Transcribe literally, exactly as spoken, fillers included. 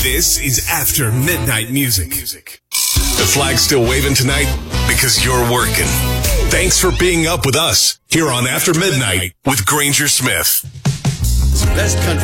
This is After Midnight Music. The flag's still waving tonight because you're working. Thanks for being up with us here on After Midnight with Granger Smith. Best country.